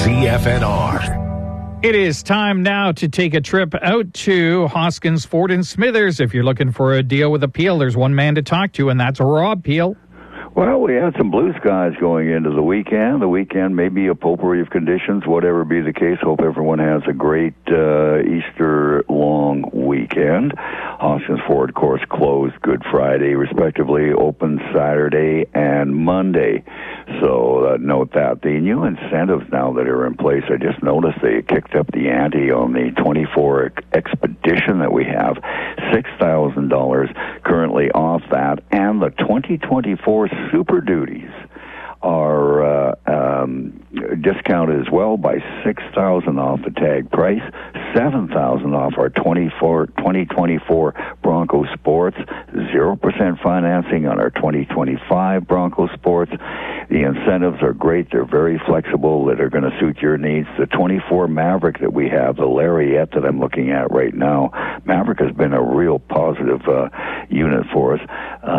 CFNR. It is time now to take a trip out to Hoskins, Ford, and Smithers. If you're looking for a deal with a Peel, there's one man to talk to, and that's Rob Peel. Well, we had some blue skies going into the weekend. The weekend may be a potpourri of conditions, whatever be the case. Hope everyone has a great Easter long weekend. Hoskins Ford, of course, closed Good Friday, respectively, open Saturday and Monday. So note that. The new incentives now that are in place, I just noticed they kicked up the ante on the 24 Expedition that we have. $6,000 currently off that, and the 2024 Super Duties are discounted as well by $6,000 off the tag price, $7,000 off our 2024 Bronco Sports, 0% financing on our 2025 Bronco Sports. The incentives are great. They're very flexible. That are going to suit your needs. The 24 Maverick that we have, the Lariat that I'm looking at right now, Maverick has been a real positive unit for us.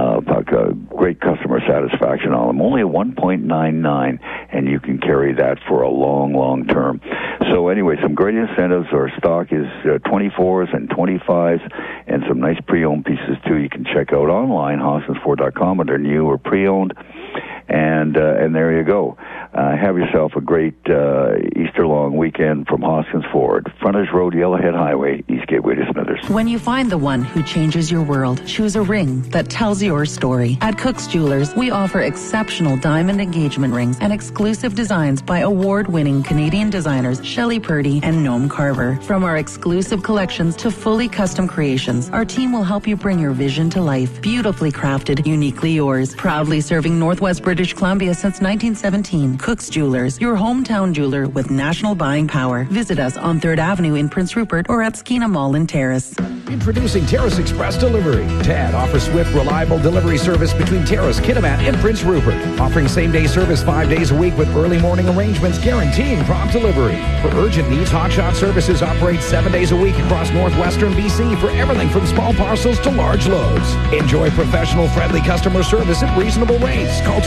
Great customer satisfaction on them. Only a 1.99, and you can carry that for a long, long term. So anyway, some great incentives. Our stock is 24s and 25s, and some nice pre-owned pieces too. You can check out online, HoskinsFord.com, under new or pre-owned. And there you go. Have yourself a great Easter long weekend from Hoskins Ford. Frontage Road, Yellowhead Highway, East Gateway to Smithers. When you find the one who changes your world, choose a ring that tells your story. At Cook's Jewelers, we offer exceptional diamond engagement rings and exclusive designs by award-winning Canadian designers Shelley Purdy and Noam Carver. From our exclusive collections to fully custom creations, our team will help you bring your vision to life. Beautifully crafted, uniquely yours. Proudly serving Northwest British Columbia since 1917. Cook's Jewelers, your hometown jeweler with national buying power. Visit us on 3rd Avenue in Prince Rupert or at Skeena Mall in Terrace. Introducing Terrace Express Delivery. TAD offers swift, reliable delivery service between Terrace, Kitimat, and Prince Rupert. Offering same-day service 5 days a week with early morning arrangements guaranteeing prompt delivery. For urgent needs, Hotshot Services operates 7 days a week across northwestern BC for everything from small parcels to large loads. Enjoy professional, friendly customer service at reasonable rates. Call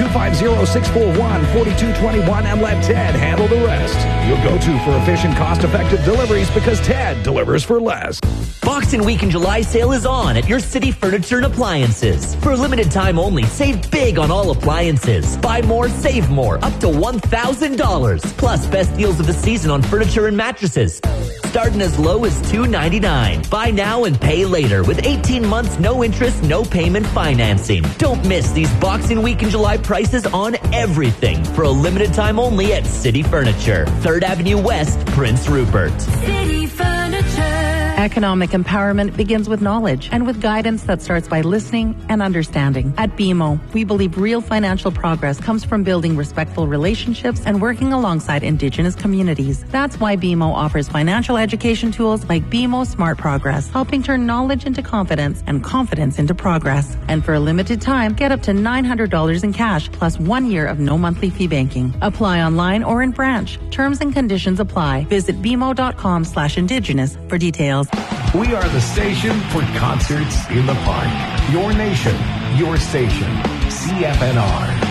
250-641-4221 and let Ted handle the rest. You'll go to for efficient, cost-effective deliveries because Ted delivers for less. Boxing Week in July sale is on at your City Furniture and Appliances. For a limited time only, save big on all appliances. Buy more, save more, up to $1,000. Plus, best deals of the season on furniture and mattresses. Starting as low as $299. Buy now and pay later with 18 months, no interest, no payment financing. Don't miss these Boxing Week in July prices on everything for a limited time only at City Furniture, 3rd Avenue West, Prince Rupert. City Furniture. Economic empowerment begins with knowledge and with guidance that starts by listening and understanding. At BMO, we believe real financial progress comes from building respectful relationships and working alongside Indigenous communities. That's why BMO offers financial education tools like BMO Smart Progress, helping turn knowledge into confidence and confidence into progress. And for a limited time, get up to $900 in cash plus 1 year of no monthly fee banking. Apply online or in branch. Terms and conditions apply. Visit bmo.com/Indigenous for details. We are the station for concerts in the park. Your nation, your station. CFNR.